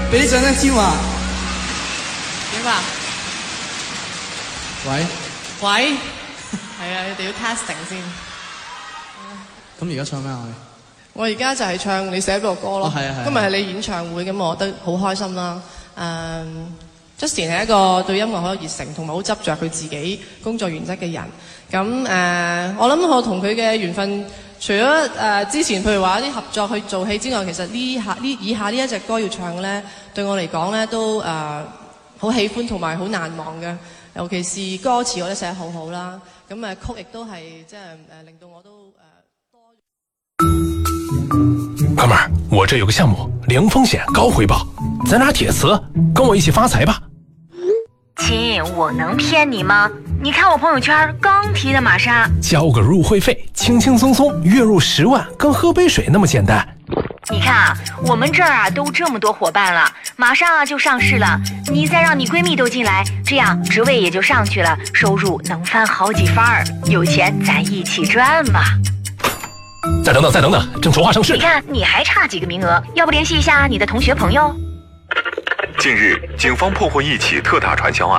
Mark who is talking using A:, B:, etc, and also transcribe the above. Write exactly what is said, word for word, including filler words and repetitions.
A: 俾掌聲先話。
B: 點啊？
A: 喂
B: 喂，係啊，你哋要 testing 先。
A: 咁而家唱咩啊？
B: 我而家就係唱你寫俾我歌咯。
A: 哦係啊係啊
B: 今日係你演唱會，咁我覺得好開心啦。誒、um,，Justin 係一個對音樂好有熱誠，同埋好執着佢自己工作原則嘅人。咁誒、uh, 我諗我同佢嘅緣分，除咗誒、uh, 之前譬如話啲合作去做戲之外，其實呢下呢以下呢一隻歌要唱咧，對我嚟講咧都誒好、uh, 喜歡同埋好難忘嘅。尤其是歌詞我都寫得好好啦，咁誒曲亦都係即係誒令到我都誒多。
C: 哥們兒，我這有個項目，零風險高回報，咱倆鐵磁，跟我一起發財吧。
D: 親，我能騙你嗎？你看我朋友圈剛提的瑪莎，
C: 交個入會費，輕輕鬆鬆月入十萬，跟喝杯水那麼簡單。
D: 你看啊，我們這兒啊都這麼多夥伴了，馬上啊就上市了，你再讓你閨蜜都進來，這樣職位也就上去了，收入能翻好幾番兒，有錢咱一起賺嘛。
C: 再等等，再等等，正籌劃上市。
D: 你看你還差幾個名額，要不聯繫一下你的同學朋友？
E: 近日，警方破獲一起特大傳銷案。